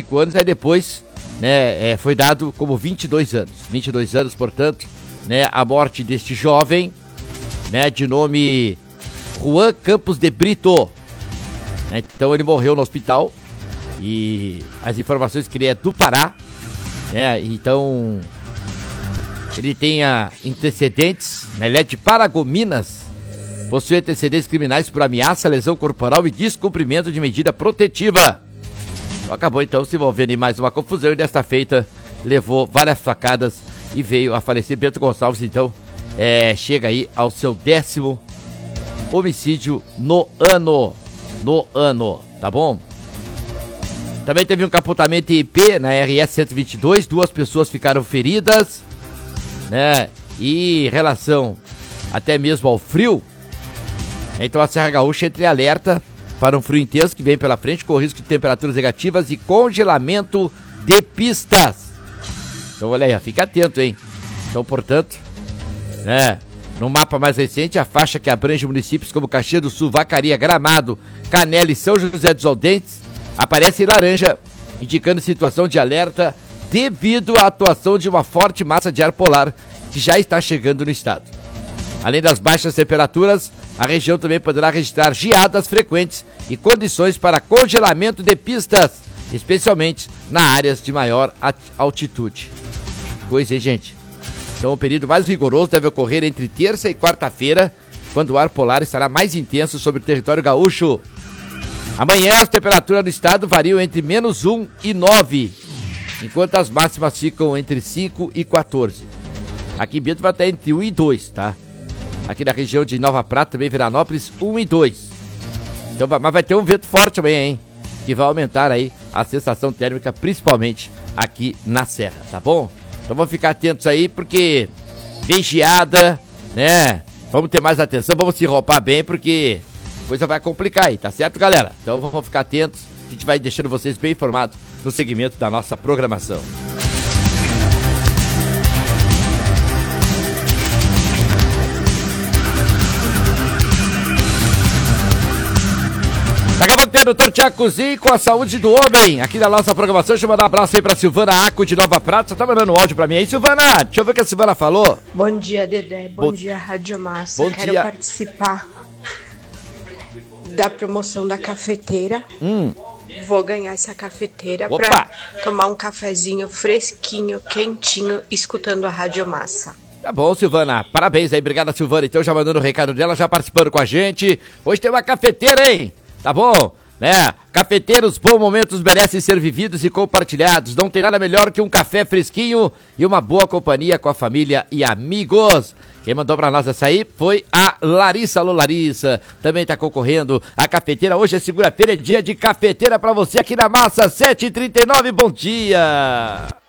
5 anos, aí depois, né, foi dado como 22 anos. 22 anos, portanto, né, a morte deste jovem, né, de nome Juan Campos de Brito. Então ele morreu no hospital e as informações que ele é do Pará, né, então ele tem antecedentes, né, ele é de Paragominas, possui antecedentes criminais por ameaça, lesão corporal e descumprimento de medida protetiva. Acabou então se envolvendo em mais uma confusão e desta feita levou várias facadas e veio a falecer. Bento Gonçalves então chega aí ao seu 10º homicídio no ano, tá bom? Também teve um capotamento IP na RS 122, 2 pessoas ficaram feridas, né? E em relação até mesmo ao frio, então a Serra Gaúcha entra em alerta para um frio intenso que vem pela frente, com risco de temperaturas negativas e congelamento de pistas. Então olha aí, fica atento, hein? Então, portanto, né, no mapa mais recente, a faixa que abrange municípios como Caxias do Sul, Vacaria, Gramado, Canela e São José dos Ausentes aparece em laranja, indicando situação de alerta devido à atuação de uma forte massa de ar polar que já está chegando no estado. Além das baixas temperaturas, a região também poderá registrar geadas frequentes e condições para congelamento de pistas, especialmente nas áreas de maior altitude. Pois é, gente. Então o período mais rigoroso deve ocorrer entre terça e quarta-feira, quando o ar polar estará mais intenso sobre o território gaúcho. Amanhã as temperaturas do estado variam entre -1 e 9, enquanto as máximas ficam entre 5 e 14. Aqui em Bento vai estar entre 1 e 2, tá? Aqui na região de Nova Prata, também Veranópolis, 1 e 2. Então, mas vai ter um vento forte amanhã, hein? Que vai aumentar aí a sensação térmica, principalmente aqui na Serra, tá bom? Então vamos ficar atentos aí, porque vem geada, né? Vamos ter mais atenção, vamos se roubar bem, porque a coisa vai complicar aí, tá certo, galera? Então vamos ficar atentos, a gente vai deixando vocês bem informados no segmento da nossa programação. Daqui a pouco tem o Dr. Tiago Cozinho com a saúde do homem aqui na nossa programação. Deixa eu mandar um abraço aí pra Silvana Aco de Nova Prata. Você tá mandando um áudio pra mim aí, Silvana? Deixa eu ver o que a Silvana falou. Bom dia, Dedé. Bom dia, Rádio Massa. Bom Quero dia. participar da promoção da cafeteira. Vou ganhar essa cafeteira pra tomar um cafezinho fresquinho, quentinho, escutando a Rádio Massa. Tá bom, Silvana. Parabéns aí. Obrigada, Silvana. Então, já mandando o recado dela, já participando com a gente. Hoje tem uma cafeteira, hein? Tá bom? Né? Cafeteiros, bons momentos merecem ser vividos e compartilhados. Não tem nada melhor que um café fresquinho e uma boa companhia com a família e amigos. Quem mandou pra nós essa aí foi a Larissa. Alô, Larissa. Também tá concorrendo a cafeteira. Hoje é segunda-feira, é dia de cafeteira pra você aqui na Massa 7h39. Bom dia!